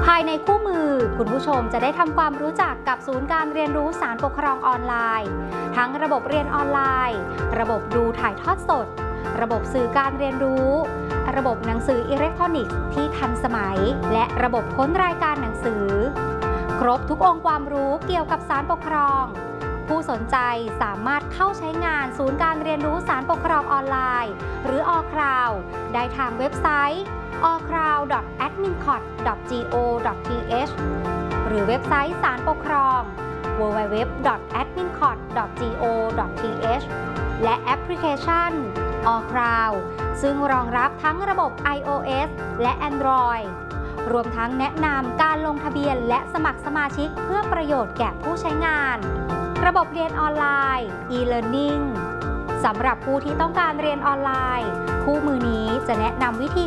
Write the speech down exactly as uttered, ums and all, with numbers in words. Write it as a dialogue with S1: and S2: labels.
S1: ภายในคู่มือคุณผู้ชมจะได้ทำความรู้จักกับศูนย์การเรียนรู้ศาลปกครองออนไลน์ทั้งระบบเรียนออนไลน์ระบบดูถ่ายทอดสดระบบสื่อการเรียนรู้ระบบหนังสืออิเล็กทรอนิกส์ที่ทันสมัยและระบบค้นรายการหนังสือครบทุกองค์ความรู้เกี่ยวกับศาลปกครองผู้สนใจสามารถเข้าใช้งานศูนย์การเรียนรู้ศาลปกครองออนไลน์หรือ อ คราว ได้ทางเว็บไซต์ อ คราว ดอท แอดมินคอท ดอท จี โอ ดอท ที เอช หรือเว็บไซต์ศาลปกครอง ดับเบิลยู ดับเบิลยู ดับเบิลยู ดอท แอดมินคอท ดอท จี โอ ดอท ที เอช และแอปพลิเคชัน อ คราว ซึ่งรองรับทั้งระบบ ไอ โอ เอส และ Android รวมทั้งแนะนำการลงทะเบียนและสมัครสมาชิกเพื่อประโยชน์แก่ผู้ใช้งานระบบเรียนออนไลน์ e-learning สำหรับผู้ที่ต้องการเรียนออนไลน์คู่มือนี้จะแนะนำวิธี